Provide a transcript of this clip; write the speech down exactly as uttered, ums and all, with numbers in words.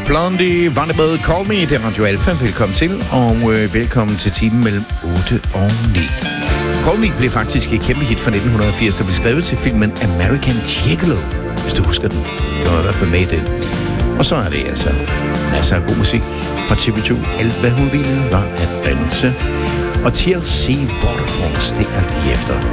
Blondie var det med Call Me, det er Radio Alfa. Velkommen til, og øh, velkommen til timen mellem otte og ni. Call Me blev faktisk et kæmpe hit fra nitten firs, der blev skrevet til filmen American Gigolo, hvis du husker den. Det var i hvert fald med i den. Og så er det altså masser af god musik fra T V to. Alt hvad hun ville var at danse. Og T L C Waterfalls, det er lige efter.